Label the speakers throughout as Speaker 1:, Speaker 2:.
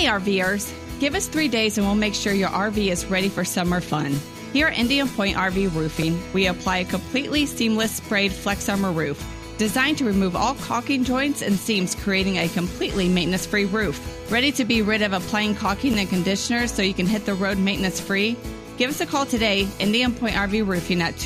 Speaker 1: Hey RVers, give us 3 days and we'll make sure your RV is ready for summer fun. Here at Indian Point RV Roofing, we apply a completely seamless sprayed Flex Armor roof, designed to remove all caulking joints and seams, creating a completely maintenance-free roof. Ready to be rid of applying caulking and conditioner so you can hit the road maintenance-free? Give us a call today, Indian Point RV Roofing at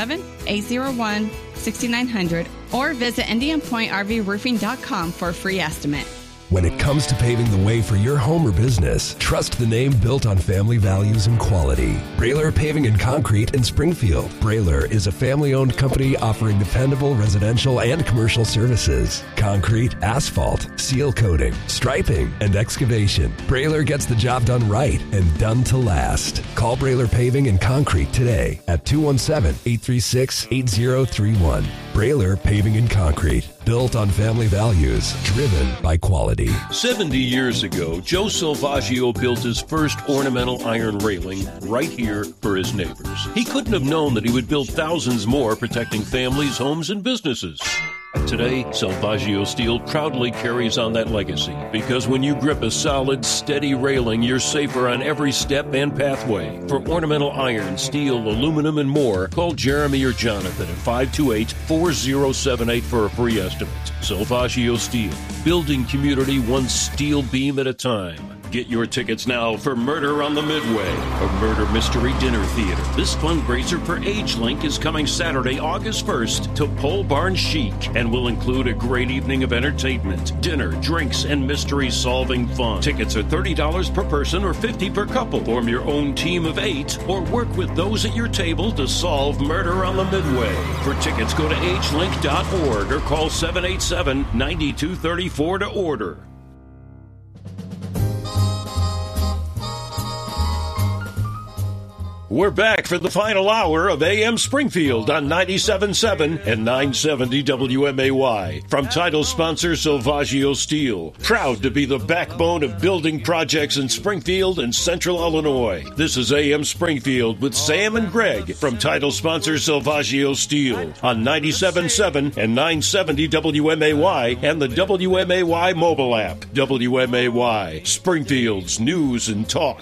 Speaker 1: 217-801-6900, or visit IndianPointRVRoofing.com for a free estimate.
Speaker 2: When it comes to paving the way for your home or business, trust the name built on family values and quality. Brailer Paving and Concrete in Springfield. Brailer is a family-owned company offering dependable residential and commercial services. Concrete, asphalt, seal coating, striping, and excavation. Brailer gets the job done right and done to last. Call Brailer Paving and Concrete today at 217-836-8031. Brailer Paving and Concrete. Built on family values, driven by quality.
Speaker 3: 70 years ago, Joe Salvaggio built his first ornamental iron railing right here for his neighbors. He couldn't have known that he would build thousands more, protecting families, homes, and businesses. Today, Salvaggio Steel proudly carries on that legacy, because when you grip a solid, steady railing, you're safer on every step and pathway. For ornamental iron, steel, aluminum, and more, call Jeremy or Jonathan at 528-4078 for a free estimate. Salvaggio Steel, building community one steel beam at a time. Get your tickets now for Murder on the Midway, a murder mystery dinner theater. This fundraiser for AgeLink is coming Saturday, August 1st to Pole Barn Chic and will include a great evening of entertainment, dinner, drinks, and mystery-solving fun. Tickets are $30 per person or $50 per couple. Form your own team of 8 or work with those at your table to solve Murder on the Midway. For tickets, go to agelink.org or call 787-9234 to order. We're back for the final hour of AM Springfield on 97.7 and 970 WMAY. From title sponsor Salvaggio Steel, proud to be the backbone of building projects in Springfield and Central Illinois. This is AM Springfield with Sam and Greg from title sponsor Salvaggio Steel on 97.7 and 970 WMAY and the WMAY mobile app. WMAY, Springfield's news and talk.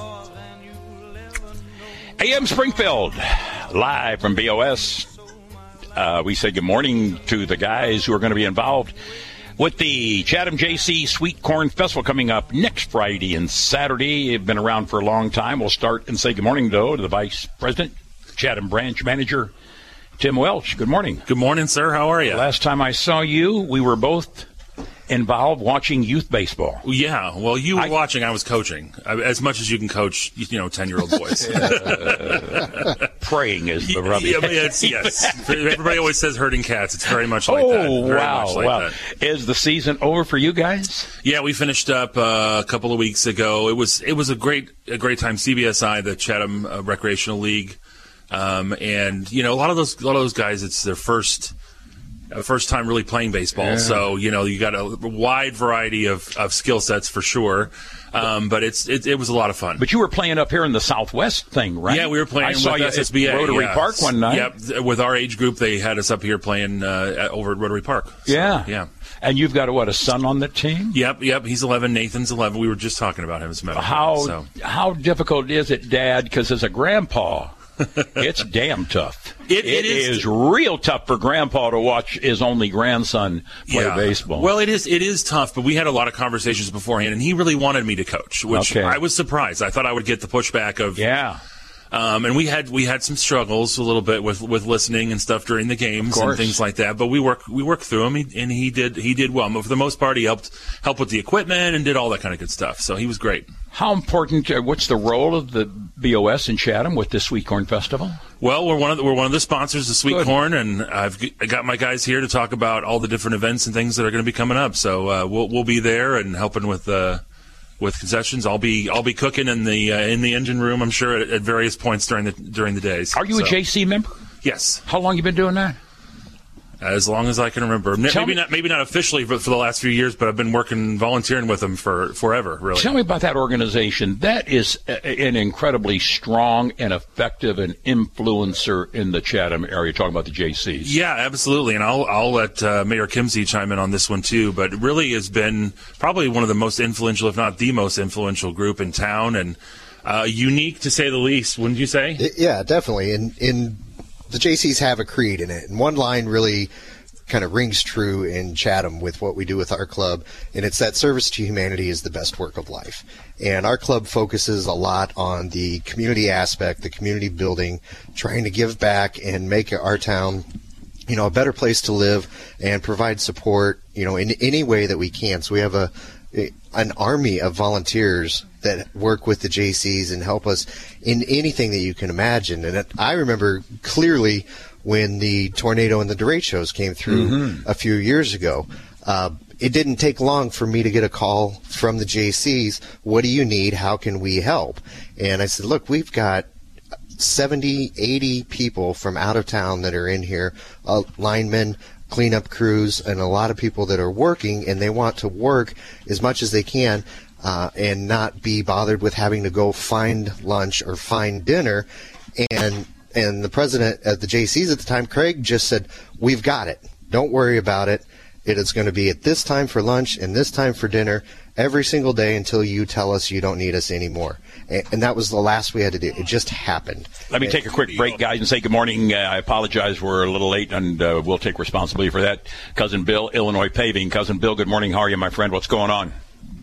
Speaker 4: AM Springfield, live from BOS. We say good morning to the guys who are going to be involved with the Chatham JC Sweet Corn Festival coming up next Friday and Saturday. They've been around for a long time. We'll start and say good morning, though, to the Vice President, Chatham Branch Manager, Tim Welch. Good morning.
Speaker 5: Good morning, sir. How are you?
Speaker 4: Last time I saw you, we were both involved watching youth baseball.
Speaker 5: Yeah, well, you were watching, I was coaching. As much as you can coach, 10-year-old boys.
Speaker 4: Praying is the rubbish.
Speaker 5: Yes. Everybody always says herding cats. It's very much like that. Very much like that.
Speaker 4: Is the season over for you guys?
Speaker 5: Yeah, we finished up a couple of weeks ago. It was a great time. CBSI, the Chatham Recreational League, and a lot of those guys, it's their first time really playing baseball. Yeah. So, you got a wide variety of skill sets for sure. But it was a lot of fun.
Speaker 4: But you were playing up here in the Southwest thing, right?
Speaker 5: Yeah, we were playing with SSBA.
Speaker 4: Rotary Park one night.
Speaker 5: Yep, with our age group, they had us up here playing over at Rotary Park. So, yeah.
Speaker 4: And you've got, a son on the team?
Speaker 5: Yep. He's 11. Nathan's 11. We were just talking about him as a matter of fact.
Speaker 4: How difficult is it, Dad? Because as a grandpa, it's damn tough. It is real tough for Grandpa to watch his only grandson play baseball.
Speaker 5: Well, it is tough, but we had a lot of conversations beforehand, and he really wanted me to coach, which I was surprised. I thought I would get the pushback of and we had some struggles a little bit with listening and stuff during the games and things like that. But we worked through them, and he did well. But for the most part, he helped with the equipment and did all that kind of good stuff. So he was great.
Speaker 4: How important? What's the role of the BOS in Chatham with the Sweet Corn Festival?
Speaker 5: Well, we're one of the sponsors of Sweet Corn, and I got my guys here to talk about all the different events and things that are going to be coming up. So we'll be there and helping with concessions. I'll be cooking in the engine room, I'm sure, at various points during the days.
Speaker 4: Are you a JC member?
Speaker 5: Yes.
Speaker 4: How long you been doing that?
Speaker 5: As long as I can remember. Maybe not officially for the last few years, but I've been volunteering with them for forever, really.
Speaker 4: Tell me about that organization. That is an incredibly strong and effective and influencer in the Chatham area, talking about the JCs.
Speaker 5: Yeah, absolutely. And I'll let Mayor Kimsey chime in on this one, too. But it really has been probably one of the most influential, if not the most influential group in town, and unique to say the least, wouldn't you say?
Speaker 6: Yeah, definitely. In the JCs have a creed in it, and one line really kind of rings true in Chatham with what we do with our club, and it's that service to humanity is the best work of life. And our club focuses a lot on the community aspect, the community building, trying to give back and make our town, a better place to live and provide support, in any way that we can. So we have an army of volunteers that work with the JCs and help us in anything that you can imagine. And I remember clearly when the tornado and the derechos came through a few years ago. It didn't take long for me to get a call from the JCs. What do you need? How can we help? And I said, look, we've got 70, 80 people from out of town that are in here, linemen, cleanup crews, and a lot of people that are working, and they want to work as much as they can and not be bothered with having to go find lunch or find dinner. And the president at the JCs at the time, Craig, just said, we've got it. Don't worry about it. It is going to be at this time for lunch and this time for dinner every single day until you tell us you don't need us anymore. And that was the last we had to do. It just happened.
Speaker 4: Let me take a quick break, guys, and say good morning. I apologize. We're a little late, and we'll take responsibility for that. Cousin Bill, Illinois Paving. Cousin Bill, good morning. How are you, my friend? What's going on?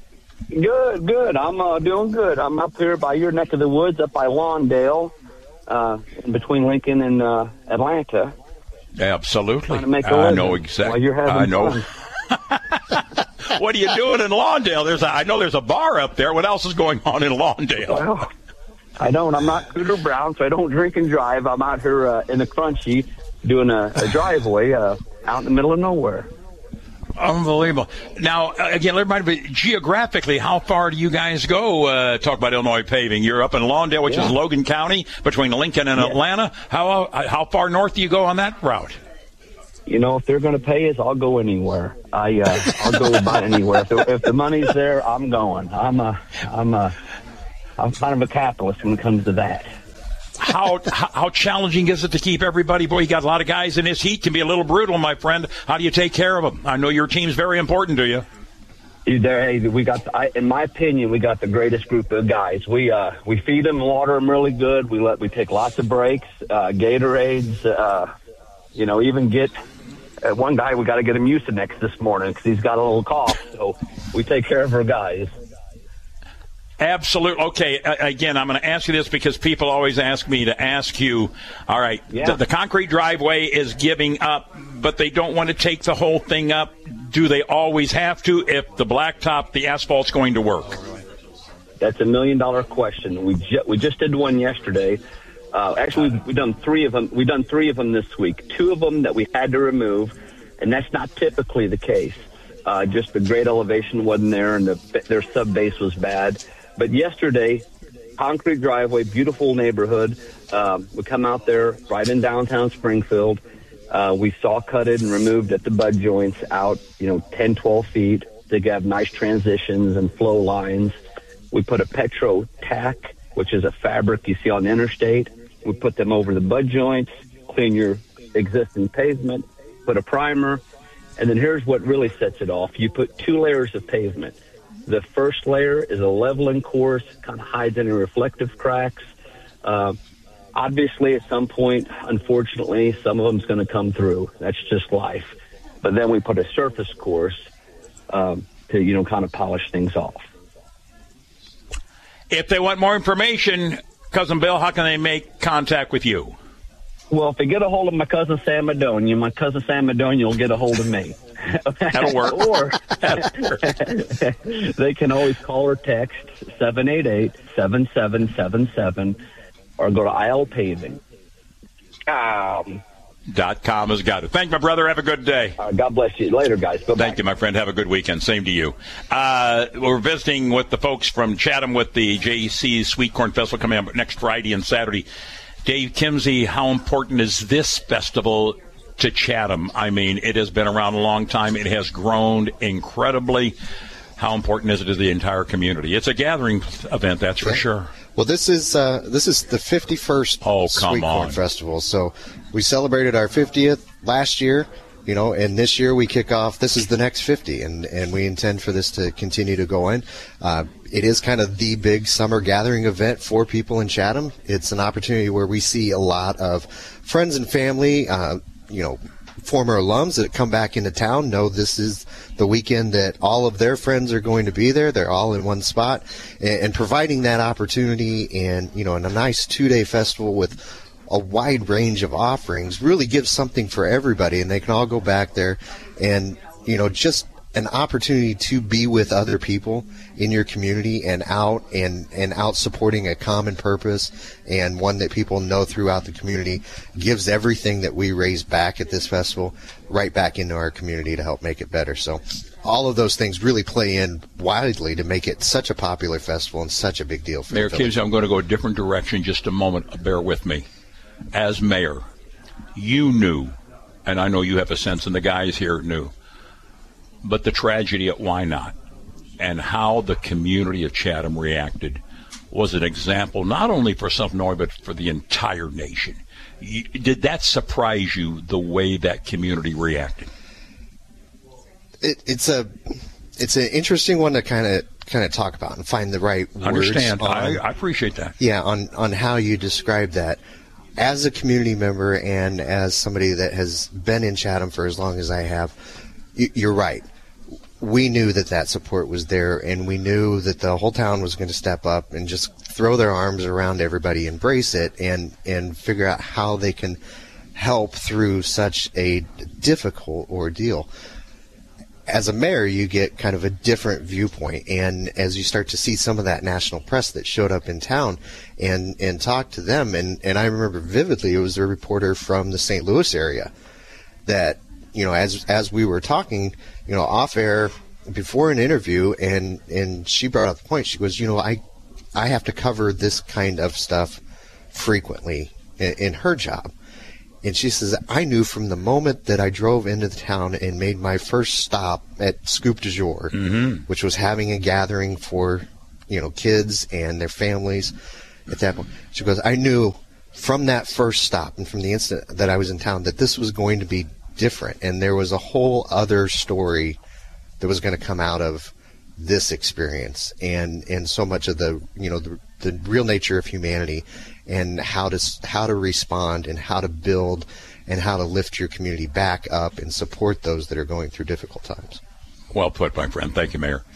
Speaker 7: Good. I'm doing good. I'm up here by your neck of the woods, up by Lawndale, in between Lincoln and Atlanta.
Speaker 4: Absolutely.
Speaker 7: I know
Speaker 4: exactly.
Speaker 7: You're having fun.
Speaker 4: What are you doing in Lawndale? I know there's a bar up there. What else is going on in Lawndale?
Speaker 7: Well, I don't. I'm not Cooter Brown, so I don't drink and drive. I'm out here in the Crunchy doing a driveway out in the middle of nowhere.
Speaker 4: Unbelievable. Now, again, remind me, geographically, how far do you guys go? Talk about Illinois Paving. You're up in Lawndale, which is Logan County, between Lincoln and Atlanta. How far north do you go on that route?
Speaker 7: If they're going to pay us, I'll go anywhere. I'll go about anywhere. If the money's there, I'm going. I'm kind of a capitalist when it comes to that.
Speaker 4: How challenging is it to keep everybody? Boy, you got a lot of guys in this heat. Can be a little brutal, my friend. How do you take care of them? I know your team's very important to you.
Speaker 7: We got. In my opinion, we got the greatest group of guys. We feed them, water them really good. We take lots of breaks, Gatorades. Even get one guy. We got to get him Mucinex this morning because he's got a little cough. So we take care of our guys.
Speaker 4: Absolutely. Okay, again, I'm going to ask you this because people always ask me to ask you, all right, the concrete driveway is giving up, but they don't want to take the whole thing up. Do they always have to if the blacktop, the asphalt's going to work?
Speaker 7: That's $1 million question. We just did one yesterday. Actually, we've done 3 of them. We've done 3 of them this week. 2 of them that we had to remove, and that's not typically the case. Just the grade elevation wasn't there, and their sub-base was bad. But yesterday, concrete driveway, beautiful neighborhood. We come out there right in downtown Springfield. We saw cutted and removed at the bud joints out, 10, 12 feet to have nice transitions and flow lines. We put a Petro tack, which is a fabric you see on the interstate. We put them over the bud joints, clean your existing pavement, put a primer, and then here's what really sets it off. You put 2 layers of pavement. The first layer is a leveling course, kind of hides any reflective cracks. Obviously, at some point, unfortunately, some of them's going to come through. That's just life. But then we put a surface course to, kind of polish things off.
Speaker 4: If they want more information, Cousin Bill, how can they make contact with you?
Speaker 7: Well, if they get a hold of my cousin Sam Madonia will get a hold of me.
Speaker 4: That'll work.
Speaker 7: Or they can always call or text 788-7777 or go to IL Paving.
Speaker 4: .com has got it. Thank you, my brother. Have a good day.
Speaker 7: God bless you. Later, guys. Bye-bye.
Speaker 4: Thank you, my friend. Have a good weekend. Same to you. We're visiting with the folks from Chatham with the JC Sweet Corn Festival coming up next Friday and Saturday. Dave Kimsey, how important is this festival to Chatham. I mean, it has been around a long time. It has grown incredibly. How important is it to the entire community? It's a gathering event, that's for sure.
Speaker 6: Well, this is the 51st Sweet Corn Festival. So we celebrated our 50th last year, and this year we kick off. This is the next 50, and we intend for this to continue to go in. It is kind of the big summer gathering event for people in Chatham. It's an opportunity where we see a lot of friends and family, former alums that come back into town know this is the weekend that all of their friends are going to be there. They're all in one spot, and providing that opportunity and, in a nice 2-day festival with a wide range of offerings really gives something for everybody, and they can all go back there and, just an opportunity to be with other people in your community and out supporting a common purpose and one that people know throughout the community gives everything that we raise back at this festival right back into our community to help make it better. So all of those things really play in widely to make it such a popular festival and such a big deal for
Speaker 4: Mayor Kibbs, I'm going to go a different direction just a moment. Bear with me. As mayor, you knew, and I know you have a sense, and the guys here knew, but the tragedy at Why Not and how the community of Chatham reacted was an example not only for South Norway but for the entire nation. Did that surprise you, the way that community reacted?
Speaker 6: It's an interesting one to kind of talk about and find the right words.
Speaker 4: Understand. I appreciate that.
Speaker 6: Yeah, on how you describe that. As a community member and as somebody that has been in Chatham for as long as I have, you're right. We knew that support was there, and we knew that the whole town was going to step up and just throw their arms around everybody, embrace it, and figure out how they can help through such a difficult ordeal. As a mayor, you get kind of a different viewpoint, and as you start to see some of that national press that showed up in town and talk to them, and I remember vividly, it was a reporter from the St. Louis area that, as we were talking, off air before an interview, and she brought up the point. She goes, I have to cover this kind of stuff frequently in her job. And she says, I knew from the moment that I drove into the town and made my first stop at Scoop du Jour, which was having a gathering for, kids and their families at that point. She goes, I knew from that first stop and from the instant that I was in town that this was going to be different, and there was a whole other story that was going to come out of this experience, and so much of the the real nature of humanity and how to respond and how to build and how to lift your community back up and support those that are going through difficult times.
Speaker 4: Well put, my friend. Thank you, Mayor.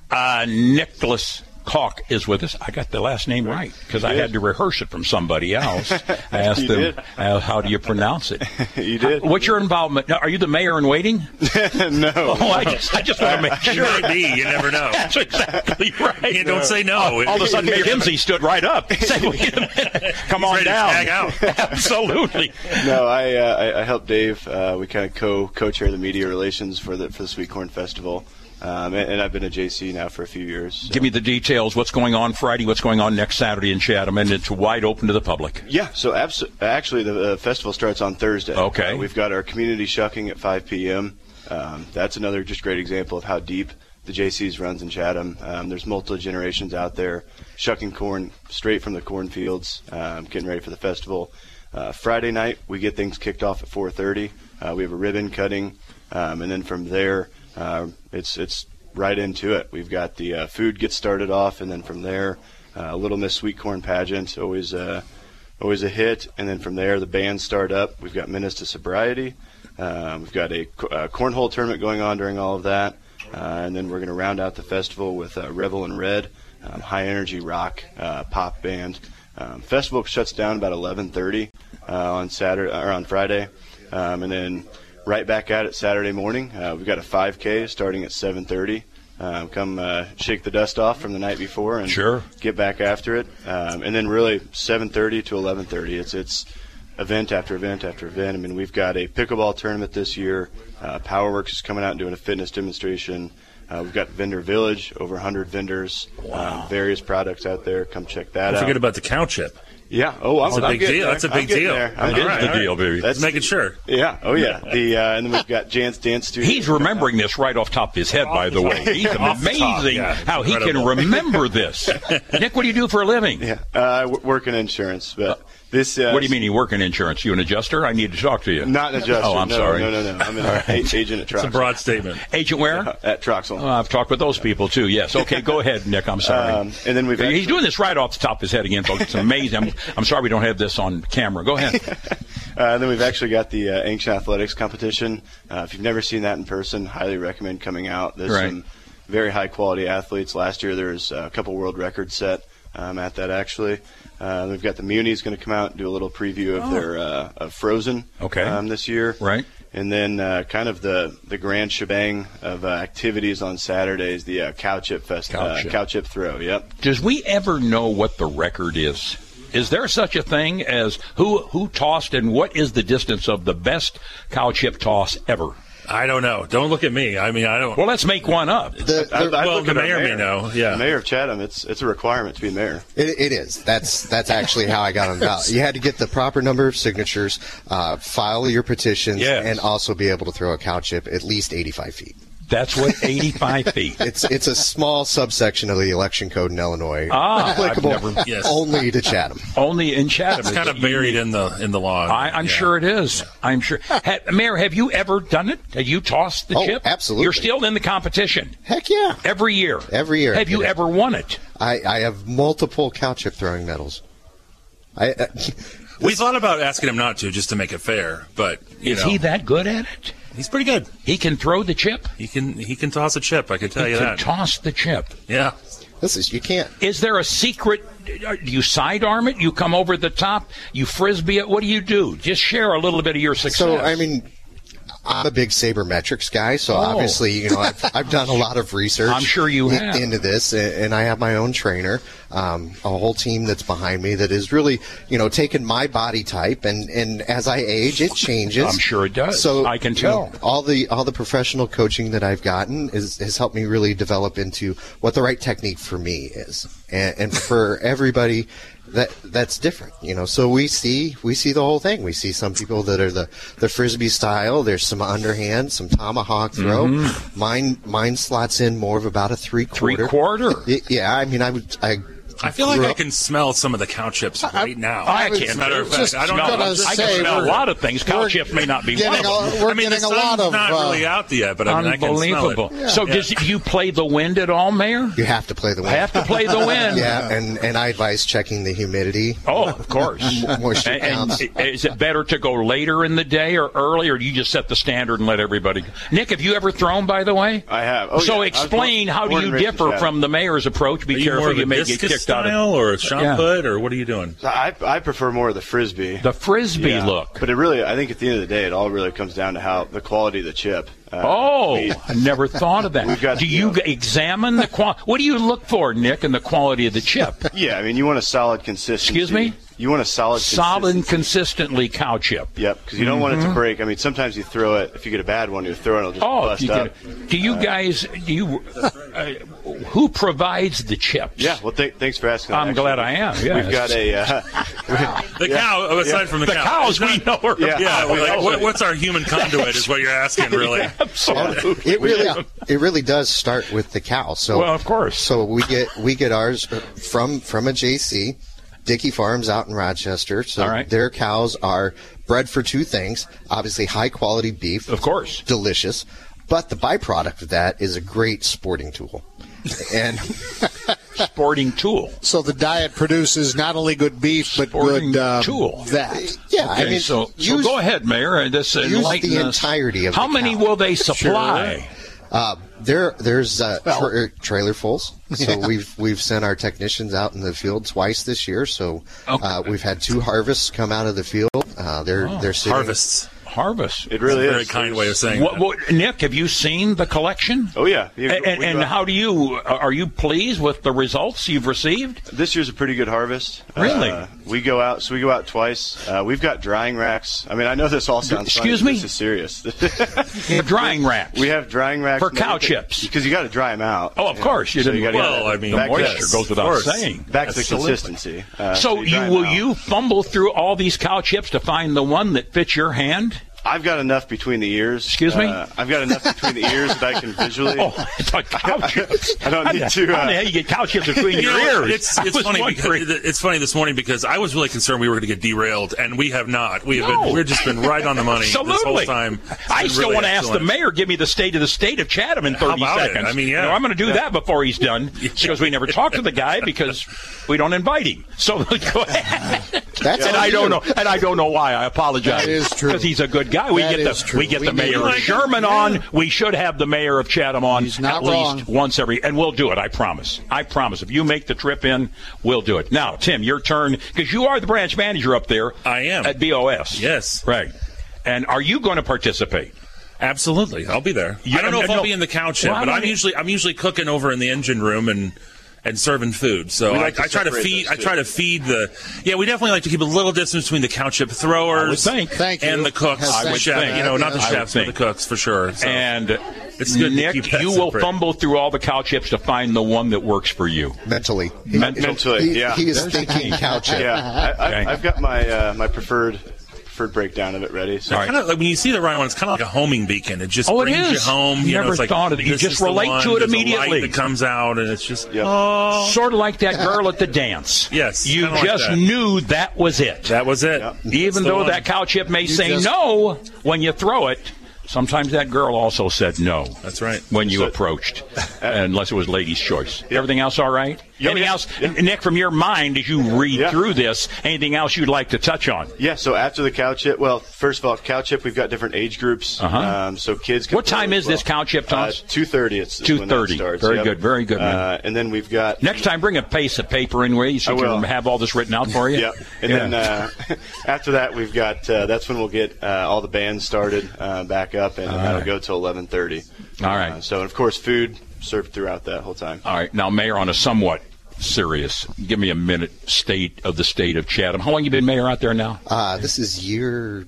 Speaker 4: Nicholas Kalk is with us. I got the last name right because I had to rehearse it from somebody else. I asked them, how do you pronounce it?
Speaker 8: You did.
Speaker 4: What's your involvement? Are you the mayor in waiting?
Speaker 8: No.
Speaker 4: Oh, I just want to make sure.
Speaker 5: You might be. You never know.
Speaker 4: That's exactly right.
Speaker 5: You don't say no.
Speaker 4: All of a sudden, Mayor Kimsey stood right up. Said, wait a minute. Come on down.
Speaker 5: Tag out.
Speaker 4: Absolutely.
Speaker 8: No, I helped Dave. We kind of co-chair the media relations for the Sweet Corn Festival. And I've been at JC now for a few years. So.
Speaker 4: Give me the details. What's going on Friday? What's going on next Saturday in Chatham? And it's wide open to the public.
Speaker 8: Yeah, so actually the festival starts on Thursday.
Speaker 4: Okay.
Speaker 8: We've got our community shucking at 5 p.m. That's another just great example of how deep the JC's runs in Chatham. There's multiple generations out there shucking corn straight from the cornfields, getting ready for the festival. Friday night, we get things kicked off at 4:30. We have a ribbon cutting, and then from there, it's right into it. We've got the food gets started off, and then from there, Little Miss Sweet Corn pageant, always a hit. And then from there, the bands start up. We've got Menace to Sobriety. We've got a cornhole tournament going on during all of that, and then we're going to round out the festival with Revel in Red, high energy rock pop band. Festival shuts down about 11:30 on Saturday or on Friday, and then. Right back at it Saturday morning. We've got a 5K starting at 7:30. Come shake the dust off from the night before and get back after it. And then really 7:30 to 11:30. It's event after event after event. I mean, we've got a pickleball tournament this year. PowerWorks is coming out and doing a fitness demonstration. We've got Vendor Village, over 100 vendors, various products out there. Come check that out.
Speaker 5: Don't forget about the cow chip.
Speaker 8: Yeah. Oh,
Speaker 5: that's a big deal. That's a big deal.
Speaker 4: It is the deal, baby.
Speaker 5: That's making sure.
Speaker 8: Yeah. Oh, yeah. And then we've got Jan's Dance Studio.
Speaker 4: He's remembering this right off the top of his head, by the way. He's amazing how he can remember this. Nick, what do you do for a living?
Speaker 8: Yeah. I work in insurance, but this.
Speaker 4: What do you mean you work in insurance? You an adjuster? I need to talk to you.
Speaker 8: Not an adjuster.
Speaker 4: Oh, I'm sorry.
Speaker 8: No. I'm an agent at Troxel.
Speaker 5: It's a broad statement.
Speaker 4: Agent where?
Speaker 8: At Troxel.
Speaker 4: Oh, I've talked with those people, too. Yes. Okay, go ahead, Nick. I'm sorry.
Speaker 8: And then
Speaker 4: he's doing this right off the top of his head again, folks. It's amazing. I'm sorry we don't have this on camera. Go ahead.
Speaker 8: Then we've actually got the Ancient Athletics competition. If you've never seen that in person, highly recommend coming out. There's some very high-quality athletes. Last year there was a couple world records set at that, actually. We've got the Munis going to come out and do a little preview of their of Frozen this year.
Speaker 4: Right.
Speaker 8: And then kind of the grand shebang of activities on Saturdays, the Cow Chip Fest, Cow Chip Throw. Yep.
Speaker 4: Does we ever know what the record is? Is there such a thing as who tossed and what is the distance of the best cow chip toss ever?
Speaker 5: I don't know. Don't look at me. I mean, I don't.
Speaker 4: Well, let's make one up.
Speaker 5: The mayor may know. Yeah,
Speaker 8: the mayor of Chatham. It's a requirement to be mayor.
Speaker 6: It is. That's actually how I got on the ballot. You had to get the proper number of signatures, file your petitions, and also be able to throw a cow chip at least 85 feet.
Speaker 4: That's what 85 feet.
Speaker 6: It's a small subsection of the election code in Illinois.
Speaker 4: Applicable
Speaker 6: only to Chatham.
Speaker 4: Only in Chatham.
Speaker 5: It's kind of buried in the law.
Speaker 4: I'm sure it is. I'm sure. Mayor, have you ever done it? Have you tossed the chip?
Speaker 6: Absolutely.
Speaker 4: You're still in the competition.
Speaker 6: Heck yeah.
Speaker 4: Every year.
Speaker 6: Every year.
Speaker 4: Have you ever won it?
Speaker 6: I have multiple cow chip throwing medals.
Speaker 5: We thought about asking him not to, just to make it fair, but
Speaker 4: is he that good at it?
Speaker 5: He's pretty good.
Speaker 4: He can throw the chip?
Speaker 5: He can toss a chip, I can tell you that.
Speaker 4: He can toss the chip.
Speaker 5: Yeah.
Speaker 6: You can't.
Speaker 4: Is there a secret? Do you sidearm it? You come over the top? You frisbee it? What do you do? Just share a little bit of your success.
Speaker 6: So, I mean, I'm a big sabermetrics guy, so obviously, I've done a lot of research.
Speaker 4: I'm sure you have.
Speaker 6: Into this, and I have my own trainer, a whole team that's behind me that is really, taking my body type, and as I age, it changes.
Speaker 4: I'm sure it does.
Speaker 6: So
Speaker 4: I can tell.
Speaker 6: All the professional coaching that I've gotten has helped me really develop into what the right technique for me is, and for everybody. That's different, So we see the whole thing. We see some people that are the frisbee style. There's some underhand, some tomahawk throw.
Speaker 4: Mm-hmm.
Speaker 6: Mine slots in more of about a 3/4.
Speaker 4: 3/4?
Speaker 6: Yeah, I mean,
Speaker 5: I feel like I can smell some of the cow chips right now.
Speaker 4: I can't.
Speaker 5: As a matter of fact, I don't know.
Speaker 4: I can smell a lot of things. Cow chips may not be one of them.
Speaker 5: I mean, the sun's not really out yet, but I can smell it.
Speaker 4: Yeah. So do you play the wind at all, Mayor?
Speaker 6: You have to play the wind.
Speaker 4: Have to play the wind.
Speaker 6: Yeah, and I advise checking the humidity.
Speaker 4: Oh, of course.
Speaker 6: Moisture counts.
Speaker 4: Is it better to go later in the day or early, or do you just set the standard and let everybody go? Nick, have you ever thrown, by the way?
Speaker 8: I have.
Speaker 4: Explain, how do you differ from the mayor's approach? Be careful, you may get kicked out of
Speaker 5: it. Shot put, or what are you doing?
Speaker 8: I prefer more of the frisbee.
Speaker 4: The frisbee look.
Speaker 8: But I think at the end of the day, it all really comes down to how the quality of the chip.
Speaker 4: I never thought of that. Do you examine the quality? What do you look for, Nick, in the quality of the chip?
Speaker 8: Yeah, I mean, you want a solid consistency.
Speaker 4: Excuse me?
Speaker 8: You want a solid
Speaker 4: and consistently cow chip.
Speaker 8: Yep, because you don't want it to break. I mean, sometimes you throw it. If you get a bad one, you throw it, it'll just bust up.
Speaker 4: Do you guys? Who provides the chips?
Speaker 8: Yeah, well, thanks for asking.
Speaker 4: I'm glad I am. Yeah,
Speaker 8: we've got
Speaker 5: the cow. Aside from the
Speaker 4: cows, we know her.
Speaker 5: What's our human conduit? Is what you're asking, really.
Speaker 6: Absolutely. It really does start with the cow. So,
Speaker 4: well, of course.
Speaker 6: So we get ours from a JC. Dickey Farms out in Rochester. So their cows are bred for two things. Obviously, high-quality beef.
Speaker 4: Of course.
Speaker 6: Delicious. But the byproduct of that is a great sporting tool. And
Speaker 4: sporting tool.
Speaker 9: So the diet produces not only good beef, but
Speaker 4: sporting
Speaker 9: good
Speaker 4: tool.
Speaker 6: That. Yeah,
Speaker 4: okay, I mean, so go ahead, Mayor.
Speaker 6: Use the entirety of
Speaker 4: How many will they supply?
Speaker 6: Sure. There's trailerfuls. So we've sent our technicians out in the field twice this year. So we've had 2 harvests come out of the field. They're sitting,
Speaker 5: harvests.
Speaker 4: harvest.
Speaker 8: It really
Speaker 5: That's
Speaker 8: is.
Speaker 5: a very kind way of saying that.
Speaker 4: Nick, have you seen the collection?
Speaker 8: Oh, yeah.
Speaker 4: And how do you, are you pleased with the results you've received?
Speaker 8: This year's a pretty good harvest.
Speaker 4: Really?
Speaker 8: We go out twice. We've got drying racks. I mean, I know this all sounds
Speaker 4: Excuse
Speaker 8: funny,
Speaker 4: me?
Speaker 8: This is serious.
Speaker 4: You have drying racks.
Speaker 8: We have drying racks.
Speaker 4: For cow chips.
Speaker 8: Because you got to dry them out.
Speaker 4: Oh, of course. You didn't.
Speaker 5: Well, I mean,
Speaker 4: the moisture
Speaker 5: yes,
Speaker 4: goes without saying.
Speaker 8: Back to the consistency.
Speaker 4: So will you fumble through all these cow chips to find the one that fits your hand?
Speaker 8: I've got enough between the ears.
Speaker 4: Excuse me?
Speaker 8: I've got enough between the ears that I can visually.
Speaker 4: Oh, it's like cow chips.
Speaker 8: I don't need to.
Speaker 4: How the hell you get cow chips between your ears?
Speaker 5: It's funny this morning because I was really concerned we were going to get derailed, and we have not. We've just been right on the money this whole time.
Speaker 4: I still want to ask the mayor, give me the state of Chatham in 30 seconds.
Speaker 5: I mean, yeah.
Speaker 4: I'm going to do that before he's done because we never talk to the guy because we don't invite him. So go ahead. I don't know why. I apologize.
Speaker 9: That is true.
Speaker 4: Because he's a good guy. We get the mayor of Sherman on. We should have the mayor of Chatham on at least once and we'll do it. I promise. If you make the trip in, we'll do it. Now, Tim, your turn, because you are the branch manager up there.
Speaker 5: I am.
Speaker 4: At BOS.
Speaker 5: Yes.
Speaker 4: Right. And are you going to participate?
Speaker 5: Absolutely. I'll be there. I don't know if I'll be in the cow chip, but I'm usually cooking over in the engine room and serving food. So I try to feed the. Yeah, we definitely like to keep a little distance between the cow chip throwers and the cooks. Not the chefs, but the cooks for sure. So
Speaker 4: and
Speaker 5: it's good.
Speaker 4: Nick, you will fumble through all the cow chips to find the one that works for you.
Speaker 6: Mentally,
Speaker 8: yeah.
Speaker 6: He is thinking cow chip.
Speaker 8: Yeah, I've got my preferred breakdown of it ready. So
Speaker 5: kind of like when you see the right one, it's kind of like a homing beacon. It just brings you home.
Speaker 4: You never thought of it. You just relate to it immediately.
Speaker 5: Light that comes out, and it's just
Speaker 4: sort of like that girl at the dance.
Speaker 5: Yes,
Speaker 4: you just knew that was it.
Speaker 5: That was it.
Speaker 8: Yep.
Speaker 4: Even though that cow chip may say no when you throw it. Sometimes that girl also said no.
Speaker 5: That's right.
Speaker 4: When you approached, unless it was lady's choice. Yep. Everything else all right? Anything else? Yep. Nick, from your mind, as you read through this, anything else you'd like to touch on?
Speaker 8: Yeah, so after the cow chip, well, first of all, cow chip, we've got different age groups. So kids can.
Speaker 4: What time is this cow chip, Thomas?
Speaker 8: 2:30. It's
Speaker 4: 2:30. Very good, man.
Speaker 8: And then we've got.
Speaker 4: Next time, bring a piece of paper in where so you can have all this written out for you.
Speaker 8: Yeah. And then after that, we've got. That's when we'll get all the bands started back up, and that'll go till 11:30.
Speaker 4: All right.
Speaker 8: So, of course, food served throughout that whole time.
Speaker 4: All right. Now, Mayor, on a somewhat serious, give me a minute, state of Chatham. How long you been mayor out there now?
Speaker 6: This is year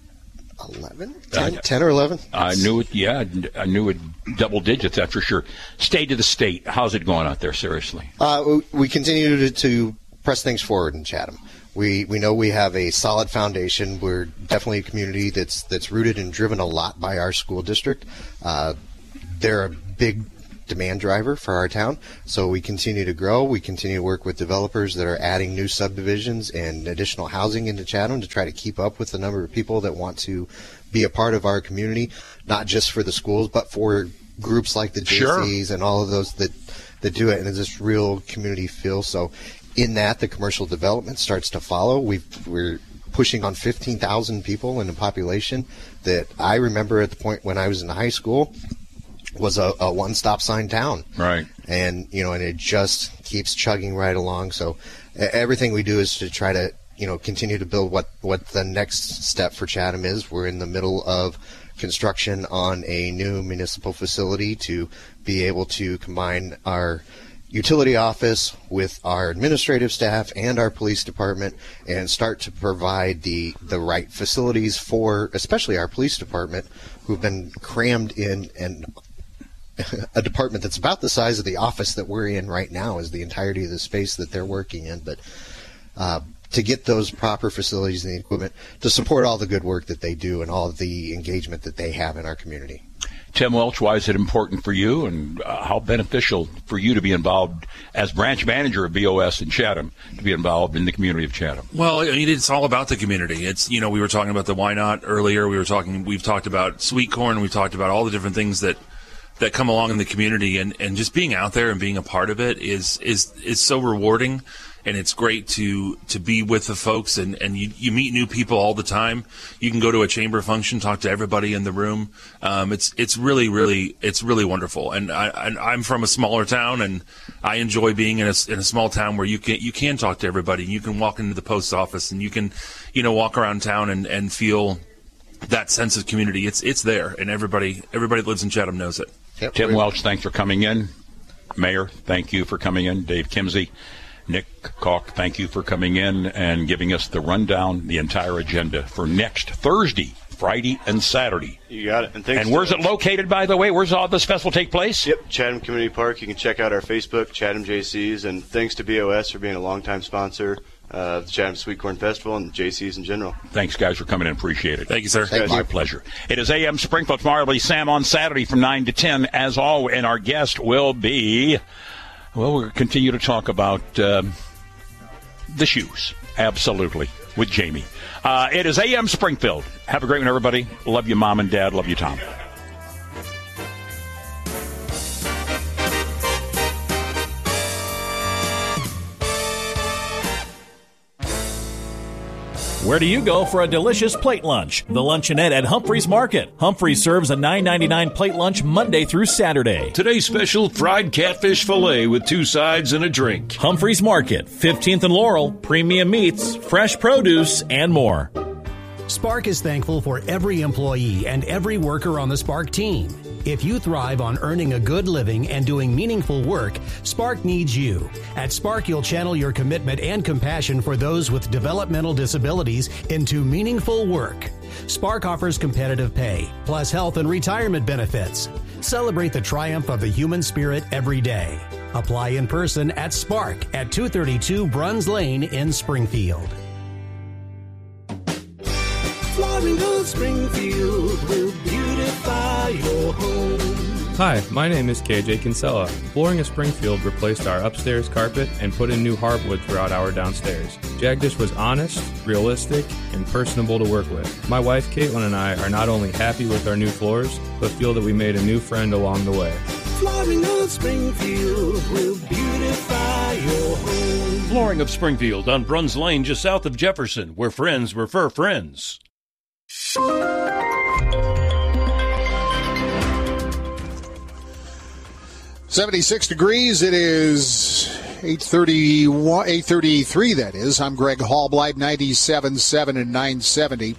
Speaker 6: 11? 10 or 11?
Speaker 4: I knew it, I knew it double digits, that's for sure. State of the state, how's it going out there, seriously?
Speaker 6: We continue to press things forward in Chatham. We know we have a solid foundation. We're definitely a community that's rooted and driven a lot by our school district. They're a big demand driver for our town, so we continue to grow. We continue to work with developers that are adding new subdivisions and additional housing into Chatham to try to keep up with the number of people that want to be a part of our community, not just for the schools, but for groups like the JCs and all of those that do it, and there's this real community feel. So in that, the commercial development starts to follow. We're pushing on 15,000 people in a population that I remember at the point when I was in high school was a one-stop sign town.
Speaker 4: Right.
Speaker 6: And, and it just keeps chugging right along. So everything we do is to try to, continue to build what the next step for Chatham is. We're in the middle of construction on a new municipal facility to be able to combine our utility office with our administrative staff and our police department and start to provide the right facilities for especially our police department, who've been crammed in and a department that's about the size of the office that we're in right now is the entirety of the space that they're working in. But to get those proper facilities and the equipment to support all the good work that they do and all of the engagement that they have in our community.
Speaker 4: Tim Welch, why is it important for you, and how beneficial for you to be involved as branch manager of BOS in Chatham, to be involved in the community of Chatham?
Speaker 5: Well, I mean, it's all about the community. It's, we were talking about the Why Not earlier. We've talked about sweet corn. We've talked about all the different things that come along in the community, and just being out there and being a part of it is so rewarding. And it's great to be with the folks, and you meet new people all the time. You can go to a chamber function, talk to everybody in the room. It's really wonderful. And I'm from a smaller town, and I enjoy being in a small town where you can talk to everybody. You can walk into the post office, and you can walk around town and feel that sense of community. It's there, and everybody that lives in Chatham knows it.
Speaker 4: Yep. Tim Welch, thanks for coming in. Mayor, thank you for coming in. Dave Kimsey, Nick Kalk, thank you for coming in and giving us the rundown, the entire agenda for next Thursday, Friday, and Saturday.
Speaker 8: You got it. And
Speaker 4: where's it located, by the way? Where's all this festival take place?
Speaker 8: Yep, Chatham Community Park. You can check out our Facebook, Chatham JCs, and thanks to BOS for being a longtime sponsor of the Chatham Sweet Corn Festival and JCs in general.
Speaker 4: Thanks, guys, for coming in. Appreciate it.
Speaker 5: Thank you, sir.
Speaker 4: My pleasure. It is AM Springfield. Tomorrow will be Sam on Saturday from 9 to 10, as always, and our guest will be, well, we'll continue to talk about the shoes. Absolutely. With Jamie. It is AM Springfield. Have a great one, everybody. Love you, Mom and Dad. Love you, Tom.
Speaker 10: Where do you go for a delicious plate lunch? The Luncheonette at Humphreys Market. Humphreys serves a $9.99 plate lunch Monday through Saturday.
Speaker 3: Today's special, fried catfish fillet with 2 sides and a drink.
Speaker 10: Humphreys Market, 15th and Laurel, premium meats, fresh produce, and more.
Speaker 11: Spark is thankful for every employee and every worker on the Spark team. If you thrive on earning a good living and doing meaningful work, Spark needs you. At Spark, you'll channel your commitment and compassion for those with developmental disabilities into meaningful work. Spark offers competitive pay, plus health and retirement benefits. Celebrate the triumph of the human spirit every day. Apply in person at Spark at 232 Bruns Lane in Springfield.
Speaker 12: Flooring of Springfield will beautify your home.
Speaker 13: Hi, my name is KJ Kinsella. Flooring of Springfield replaced our upstairs carpet and put in new hardwood throughout our downstairs. Jagdish was honest, realistic, and personable to work with. My wife Caitlin and I are not only happy with our new floors, but feel that we made a new friend along the way.
Speaker 12: Flooring of Springfield will beautify your home.
Speaker 3: Flooring of Springfield on Bruns Lane, just south of Jefferson, where friends refer friends.
Speaker 9: 76 degrees. It is 8:33, that is. I'm Greg Hallblight, 97.7 and 970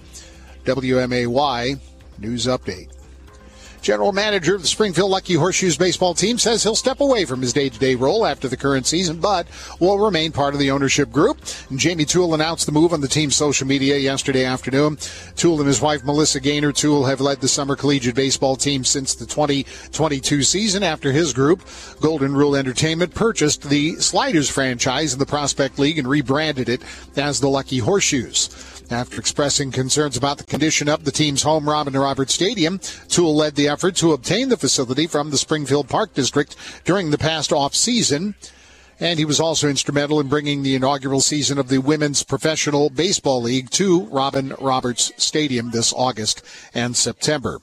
Speaker 9: WMAY News Update. General manager of the Springfield Lucky Horseshoes baseball team says he'll step away from his day-to-day role after the current season, but will remain part of the ownership group. And Jamie Toole announced the move on the team's social media yesterday afternoon. Toole and his wife, Melissa Gaynor Toole, have led the summer collegiate baseball team since the 2022 season after his group, Golden Rule Entertainment, purchased the Sliders franchise in the Prospect League and rebranded it as the Lucky Horseshoes. After expressing concerns about the condition of the team's home Robin Roberts Stadium, Toole led the effort to obtain the facility from the Springfield Park District during the past off-season. And he was also instrumental in bringing the inaugural season of the Women's Professional Baseball League to Robin Roberts Stadium this August and September.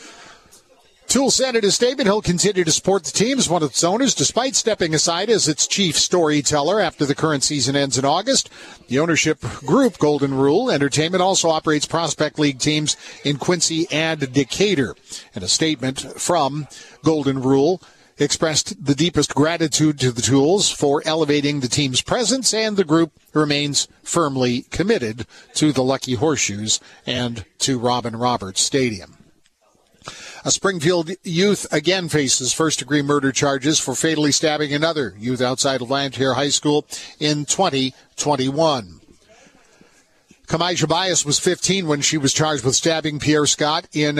Speaker 9: Toole said in his statement he'll continue to support the team as one of its owners despite stepping aside as its chief storyteller after the current season ends in August. The ownership group, Golden Rule Entertainment, also operates Prospect League teams in Quincy and Decatur. And a statement from Golden Rule expressed the deepest gratitude to the Tooles for elevating the team's presence, and the group remains firmly committed to the Lucky Horseshoes and to Robin Roberts Stadium. A Springfield youth again faces first-degree murder charges for fatally stabbing another youth outside of Lantier High School in 2021. Kamaisha Bias was 15 when she was charged with stabbing Pierre Scott Jr.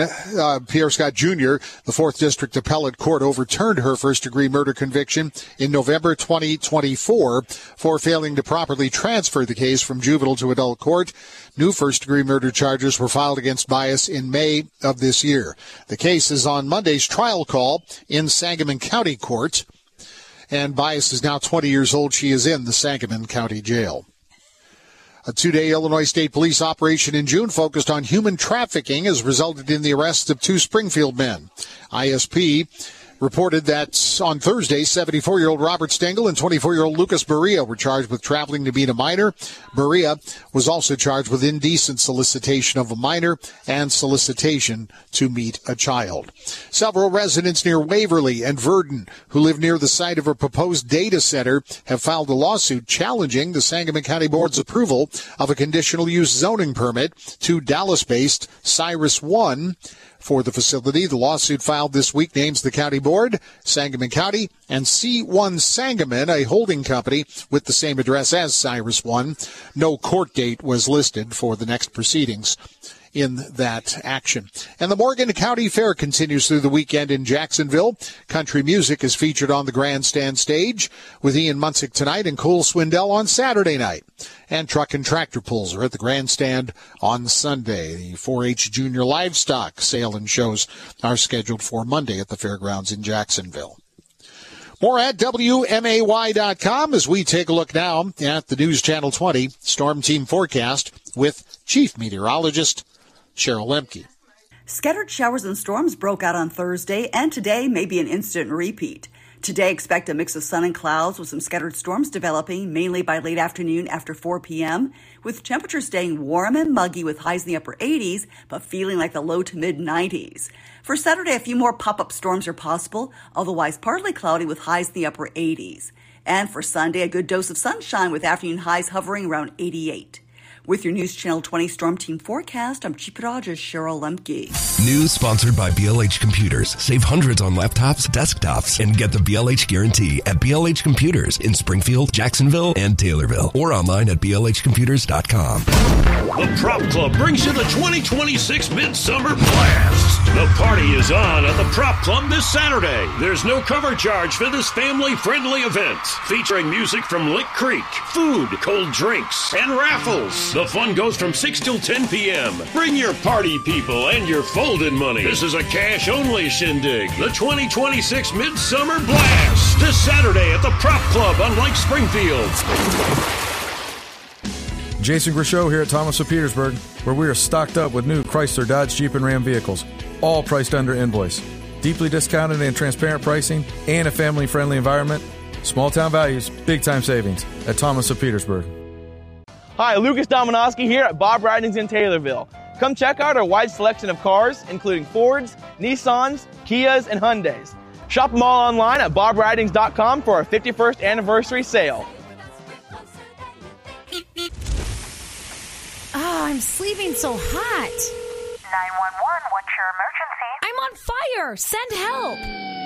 Speaker 9: The 4th District Appellate Court overturned her first-degree murder conviction in November 2024 for failing to properly transfer the case from juvenile to adult court. New first-degree murder charges were filed against Bias in May of this year. The case is on Monday's trial call in Sangamon County Court, and Bias is now 20 years old. She is in the Sangamon County Jail. A 2-day Illinois State Police operation in June focused on human trafficking has resulted in the arrest of 2 Springfield men. ISP reported that on Thursday, 74-year-old Robert Stengel and 24-year-old Lucas Berea were charged with traveling to meet a minor. Berea was also charged with indecent solicitation of a minor and solicitation to meet a child. Several residents near Waverly and Verdon who live near the site of a proposed data center have filed a lawsuit challenging the Sangamon County Board's approval of a conditional use zoning permit to Dallas-based Cyrus One for the facility. The lawsuit filed this week names the county board, Sangamon County, and C1 Sangamon, a holding company with the same address as Cyrus One. No court date was listed for the next proceedings in that action. And the Morgan County Fair continues through the weekend in Jacksonville. Country music is featured on the grandstand stage with Ian Munsick tonight and Cole Swindell on Saturday night. And truck and tractor pulls are at the grandstand on Sunday. The 4-H Junior Livestock sale and shows are scheduled for Monday at the fairgrounds in Jacksonville. More at WMAY.com as we take a look now at the News Channel 20 Storm Team Forecast with Chief Meteorologist Cheryl Lemke.
Speaker 14: Scattered showers and storms broke out on Thursday, and today may be an instant repeat. Today, expect a mix of sun and clouds with some scattered storms developing, mainly by late afternoon after 4 p.m., with temperatures staying warm and muggy with highs in the upper 80s, but feeling like the low to mid-90s. For Saturday, a few more pop-up storms are possible, otherwise partly cloudy with highs in the upper 80s. And for Sunday, a good dose of sunshine with afternoon highs hovering around 88. With your News Channel 20 Storm Team Forecast, I'm Chief Meteorologist Cheryl Lemke.
Speaker 2: News sponsored by BLH Computers. Save hundreds on laptops, desktops, and get the BLH guarantee at BLH Computers in Springfield, Jacksonville, and Taylorville. Or online at blhcomputers.com.
Speaker 3: The Prop Club brings you the 2026 Midsummer Blast. The party is on at the Prop Club this Saturday. There's no cover charge for this family-friendly event, featuring music from Lick Creek, food, cold drinks, and raffles. The fun goes from 6 till 10 p.m. Bring your party people and your folded money. This is a cash-only shindig. The 2026 Midsummer Blast. This Saturday at the Prop Club on Lake Springfield.
Speaker 15: Jason Grishow here at Thomas of Petersburg, where we are stocked up with new Chrysler, Dodge, Jeep, and Ram vehicles, all priced under invoice. Deeply discounted and transparent pricing and a family-friendly environment. Small-town values, big-time savings at Thomas of Petersburg.
Speaker 16: Hi, Lucas Dominowski here at Bob Ridings in Taylorville. Come check out our wide selection of cars, including Fords, Nissans, Kias, and Hyundais. Shop them all online at bobridings.com for our 51st anniversary sale.
Speaker 17: Oh, I'm sleeping so hot.
Speaker 18: 911, what's your emergency?
Speaker 17: I'm on fire. Send help.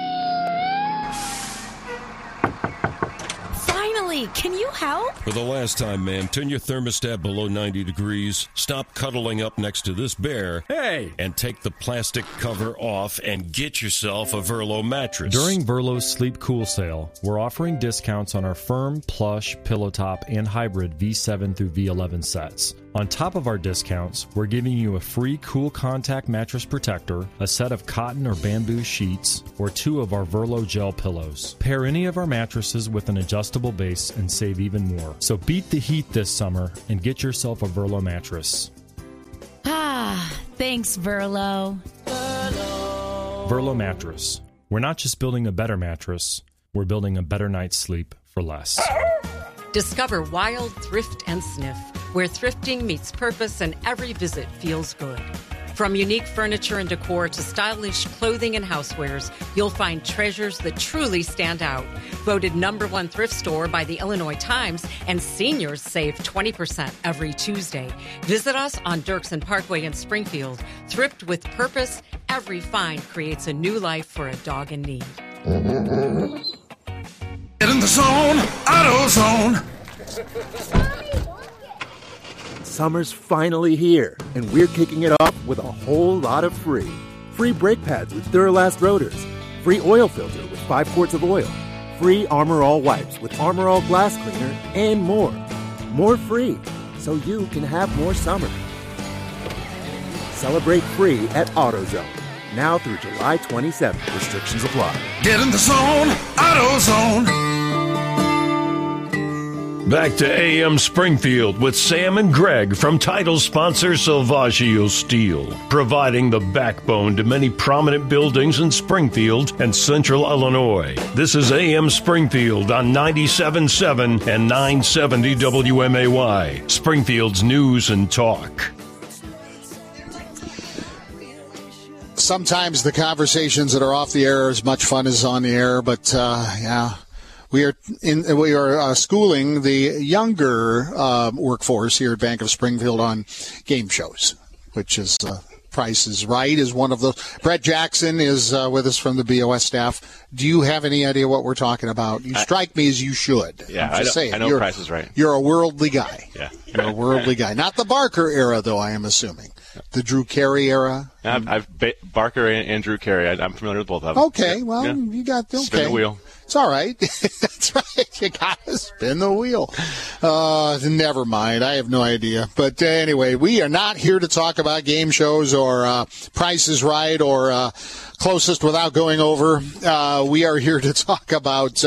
Speaker 17: Finally, can you help?
Speaker 3: For the last time, ma'am, turn your thermostat below 90 degrees, stop cuddling up next to this bear, and take the plastic cover off and get yourself a Verlo mattress.
Speaker 19: During Verlo's Sleep Cool sale, we're offering discounts on our firm, plush, pillow top, and hybrid V7 through V11 sets. On top of our discounts, we're giving you a free Cool Contact mattress protector, a set of cotton or bamboo sheets, or 2 of our Verlo gel pillows. Pair any of our mattresses with an adjustable base and save even more. So beat the heat this summer and get yourself a Verlo mattress.
Speaker 17: Ah, thanks, Verlo.
Speaker 19: Verlo Mattress. We're not just building a better mattress, we're building a better night's sleep for less.
Speaker 20: Discover Wild Thrift and Sniff, where thrifting meets purpose and every visit feels good. From unique furniture and decor to stylish clothing and housewares, you'll find treasures that truly stand out. Voted #1 thrift store by the Illinois Times, and seniors save 20% every Tuesday. Visit us on Dirksen Parkway in Springfield. Thrift with purpose, every find creates a new life for a dog in need.
Speaker 12: Get in the zone, AutoZone.
Speaker 21: Summer's finally here, and we're kicking it off with a whole lot of free. Free brake pads with Duralast rotors. Free oil filter with 5 quarts of oil. Free Armor All wipes with Armor All glass cleaner, and more. More free, so you can have more summer. Celebrate free at AutoZone. Now through July 27th. Restrictions apply.
Speaker 12: Get in the zone, AutoZone.
Speaker 3: Back to AM Springfield with Sam and Greg from title sponsor Salvaggio Steel, providing the backbone to many prominent buildings in Springfield and Central Illinois. This is AM Springfield on 97.7 and 970 WMAY, Springfield's news and talk.
Speaker 9: Sometimes the conversations that are off the air are as much fun as on the air, but we are schooling the younger workforce here at Bank of Springfield on game shows, which is Price is Right is one of those. Brett Jackson is with us from the BOS staff. Do you have any idea what we're talking about? You strike me as you should.
Speaker 1: Yeah, I know Price is Right.
Speaker 9: You're a worldly guy.
Speaker 1: Yeah.
Speaker 9: You're a worldly guy. Not the Barker era, though, I am assuming. The Drew Carey era?
Speaker 1: I've Barker and Drew Carey. I'm familiar with both of them.
Speaker 9: Okay, well, you got okay.
Speaker 1: Spin the wheel.
Speaker 9: It's all right. That's right. You got to spin the wheel. Never mind. I have no idea. But anyway, we are not here to talk about game shows or Price is Right or Closest Without Going Over. We are here to talk about,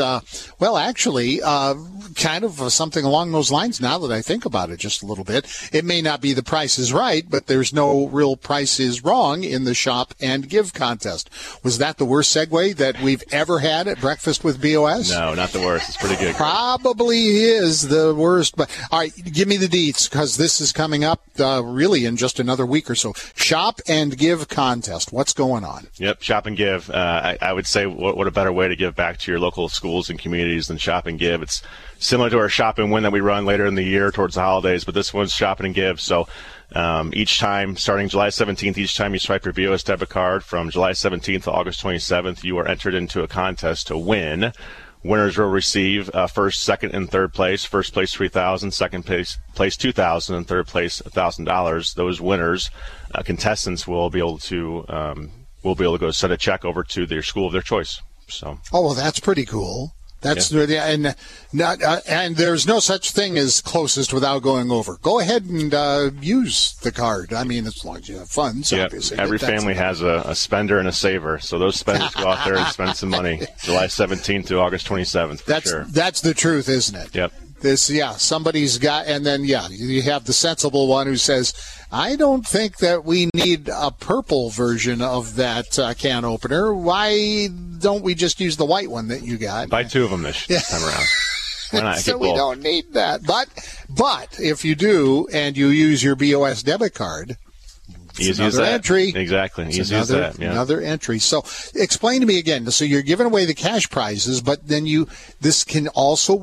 Speaker 9: kind of something along those lines now that I think about it just a little bit. It may not be the Price is Right, but there's no real Price is Wrong in the Shop and Give contest. Was that the worst segue that we've ever had at Breakfast with BOS?
Speaker 1: No, not the worst. It's pretty good.
Speaker 9: Probably is the worst. But all right, give me the deets because this is coming up really in just another week or so. Shop and Give contest. What's going on?
Speaker 1: Yep, Shop and Give. I would say what a better way to give back to your local schools and communities than Shop and Give. It's similar to our Shop and Win that we run later in the year towards the holidays, but this one's Shop and Give. So each time, starting July 17th, each time you swipe your BOS debit card from July 17th to August 27th, you are entered into a contest to win. Winners will receive first, second, and third place. First place $3,000, second place $2,000, and third place $1,000. Those winners, contestants, will be able to go send a check over to their school of their choice. So.
Speaker 9: Oh, well, that's pretty cool. That's and there's no such thing as Closest Without Going Over. Go ahead and use the card. I mean, as long as you have funds, obviously.
Speaker 1: Every family has a spender and a saver, so those spenders go out there and spend some money. July 17th to August 27th. Sure.
Speaker 9: That's the truth, isn't it?
Speaker 1: Yep.
Speaker 9: Somebody's got, and then you have the sensible one who says, I don't think that we need a purple version of that can opener. Why don't we just use the white one that you got?
Speaker 1: Buy two of them this time around. Why not?
Speaker 9: So we don't need that. But if you do and you use your BOS debit card, another entry.
Speaker 1: Exactly.
Speaker 9: Another entry. So explain to me again. So you're giving away the cash prizes, but then this can also,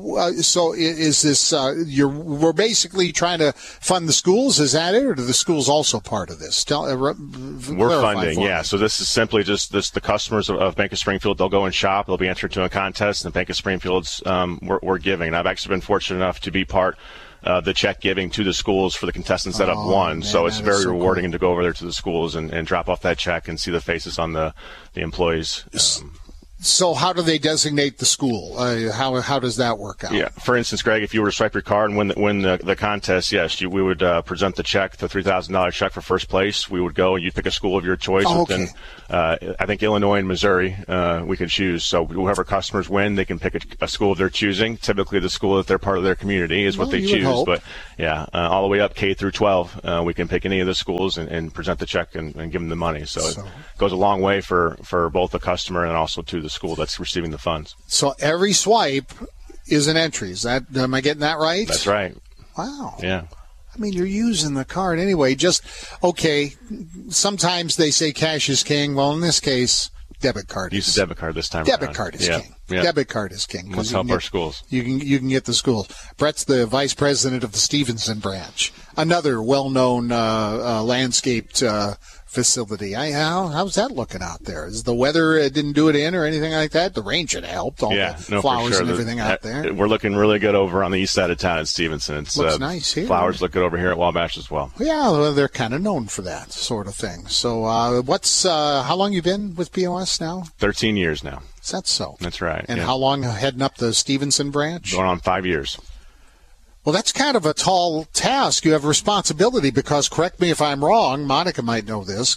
Speaker 9: we're basically trying to fund the schools. Is that it? Or are the schools also part of this?
Speaker 1: We're funding, yeah. So this is simply just the customers of Bank of Springfield, they'll go and shop. They'll be entered to a contest, and Bank of Springfield's, we're giving. And I've actually been fortunate enough to be part the check giving to the schools for the contestants that have won. Man, so it's very rewarding to go over there to the schools and drop off that check and see the faces on the employees.
Speaker 9: So how do they designate the school? How does that work out?
Speaker 1: Yeah. For instance, Greg, if you were to swipe your card and win the contest, yes, we would present the check, the $3,000 check for first place. We would go and you'd pick a school of your choice.
Speaker 9: Okay.
Speaker 1: I think Illinois and Missouri we could choose. So whoever customers win, they can pick a school of their choosing. Typically, the school that they're part of their community is what they choose. But all the way up K through 12, we can pick any of the schools and present the check and give them the money. So it goes a long way for both the customer and also to the school that's receiving the funds. So
Speaker 9: every swipe is an entry. Am I getting that right?
Speaker 1: That's right.
Speaker 9: Wow.
Speaker 1: Yeah.
Speaker 9: I mean, you're using the card anyway. Sometimes they say cash is king. Well, in this case, debit card.
Speaker 1: Use the debit card this time.
Speaker 9: Debit card is king. Yeah. Debit card is king.
Speaker 1: Let's help our schools.
Speaker 9: You can get the schools. Brett's the vice president of the Stevenson branch, another well-known landscaped facility. How's that looking out there? Is the weather didn't do it in or anything like that? The rain should have helped. All the flowers and everything out there.
Speaker 1: We're looking really good over on the east side of town at Stevenson.
Speaker 9: Looks nice here.
Speaker 1: Flowers look good over here at Wabash as well.
Speaker 9: Yeah, they're kind of known for that sort of thing. So how long you been with BOS now?
Speaker 1: 13 years now.
Speaker 9: Is that so?
Speaker 1: That's right.
Speaker 9: And how long heading up the Stevenson branch?
Speaker 1: Going on 5 years.
Speaker 9: Well, that's kind of a tall task. You have responsibility because, correct me if I'm wrong, Monica might know this,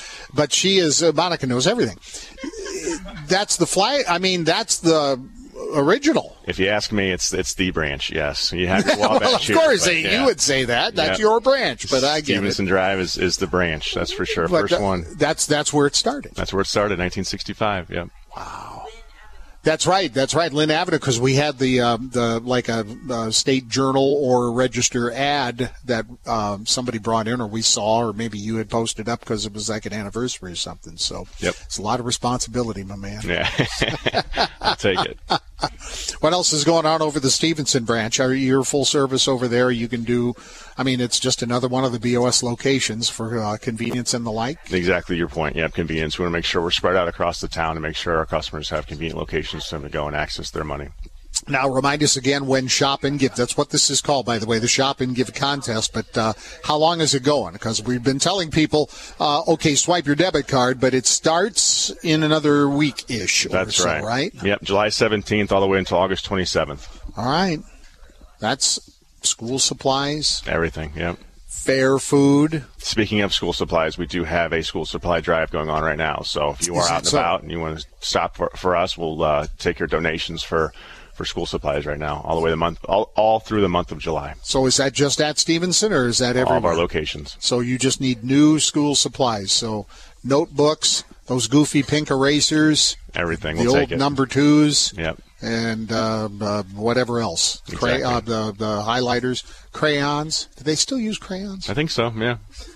Speaker 9: but Monica knows everything. That's the flag. I mean, that's the original.
Speaker 1: If you ask me, it's the branch. Yes, you have your Wabash.
Speaker 9: Well, of course, you would say that. That's your branch, but I get
Speaker 1: Stevenson Drive is the branch. That's for sure.
Speaker 9: But
Speaker 1: First one.
Speaker 9: That's where it started.
Speaker 1: That's where it started, 1965. Yep.
Speaker 9: Wow. That's right. Lynn Avenue, because we had the state journal or register ad that somebody brought in, or we saw, or maybe you had posted up because it was like an anniversary or something. So it's a lot of responsibility, my man.
Speaker 1: Yeah, I'll take it.
Speaker 9: What else is going on over the Stevenson branch? Are you full service over there? You can do. I mean, it's just another one of the BOS locations for convenience and the like.
Speaker 1: Exactly your point. Yeah, convenience. We want to make sure we're spread out across the town and make sure our customers have convenient locations for them to go and access their money.
Speaker 9: Now, remind us again when Shop and Give. That's what this is called, by the way, the Shop and Give contest. But how long is it going? Because we've been telling people, okay, swipe your debit card, but it starts in another week-ish or so, right?
Speaker 1: Yep, July 17th all the way until August 27th.
Speaker 9: All right. That's school supplies.
Speaker 1: Everything, yep.
Speaker 9: Fair food.
Speaker 1: Speaking of school supplies, we do have a school supply drive going on right now. So if you are out and about and you want to stop for us, we'll take your donations for school supplies right now, all the way all through the month of July.
Speaker 9: So is that just at Stevenson, or is that everywhere?
Speaker 1: All of our locations.
Speaker 9: So you just need new school supplies. So notebooks, those goofy pink erasers,
Speaker 1: everything.
Speaker 9: The old number 2s.
Speaker 1: Yep.
Speaker 9: And whatever else.
Speaker 1: Exactly.
Speaker 9: The highlighters, crayons. Do they still use crayons?
Speaker 1: I think so, yeah.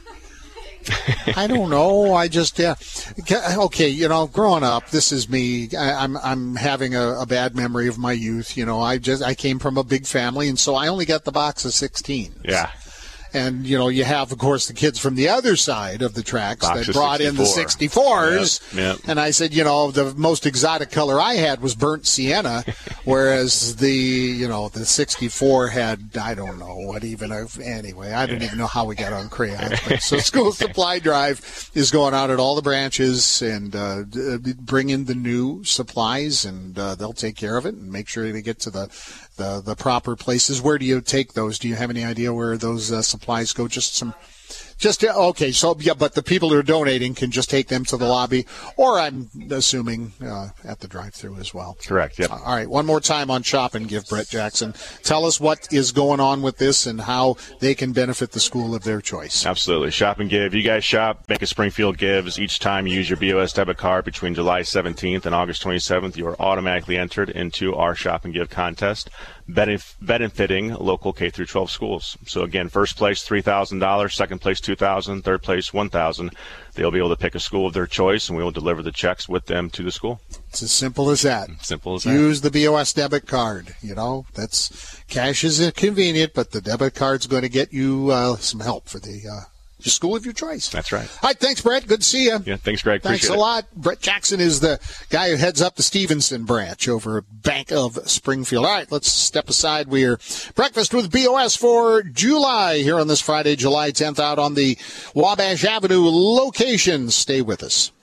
Speaker 9: I don't know. I just, okay, growing up, this is me. I'm having a bad memory of my youth. I came from a big family, and so I only got the box of 16.
Speaker 1: Yeah.
Speaker 9: And, you have, of course, the kids from the other side of the tracks
Speaker 1: box
Speaker 9: that brought 64. In the 64s.
Speaker 1: Yep.
Speaker 9: And I said, the most exotic color I had was burnt sienna, whereas the 64 had, I don't know what even, anyway, I don't even know how we got on crayons. But, so school supply drive is going out at all the branches and bring in the new supplies, and they'll take care of it and make sure they get to the proper places. Where do you take those? Do you have any idea where those supplies go? Okay. So but the people who are donating can just take them to the lobby, or I'm assuming at the drive-thru as well.
Speaker 1: Correct. Yep.
Speaker 9: All right. One more time on Shop and Give, Brett Jackson. Tell us what is going on with this and how they can benefit the school of their choice.
Speaker 1: Absolutely. Shop and Give. You guys shop, make a Springfield Gives. Each time you use your BOS debit card between July 17th and August 27th, you are automatically entered into our Shop and Give contest, benefiting local K-12 schools. So again, first place $3,000, second place $2,000, third place $1,000. They'll be able to pick a school of their choice, and we will deliver the checks with them to the school.
Speaker 9: It's as simple as that.
Speaker 1: Simple as
Speaker 9: Use the BOS debit card. That's cash is convenient, but the debit card's going to get you some help for the school of your choice.
Speaker 1: That's right.
Speaker 9: All right, thanks, Brett. Good to see you.
Speaker 1: Yeah, thanks, Greg.
Speaker 9: Thanks
Speaker 1: Appreciate
Speaker 9: a lot. Brett Jackson is the guy who heads up the Stevenson branch over at Bank of Springfield. All right, let's step aside. We're Breakfast with BOS for July here on this Friday, July 10th, out on the Wabash Avenue location. Stay with us.